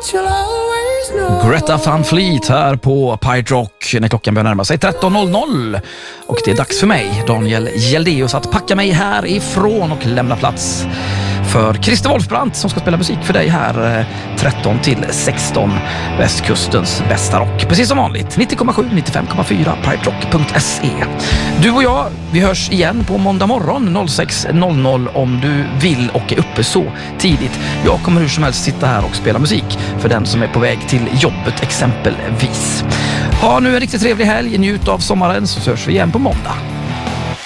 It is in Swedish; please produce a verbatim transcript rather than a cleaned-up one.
Greta Van Fleet här på Pirate Rock när klockan börjar närma sig tretton noll noll. Och det är dags för mig, Daniel Geldeus, att packa mig härifrån och lämna plats för Christer Wolfbrandt som ska spela musik för dig här tretton till sexton, västkustens bästa rock. Precis som vanligt, nittio komma sju, nittiofem komma fyra, pirate rock punkt se. Du och jag, vi hörs igen på måndag morgon sex noll noll om du vill och är uppe så tidigt. Jag kommer hur som helst sitta här och spela musik för den som är på väg till jobbet exempelvis. Ha nu en riktigt trevlig helg, njut av sommaren, så hörs vi igen på måndag.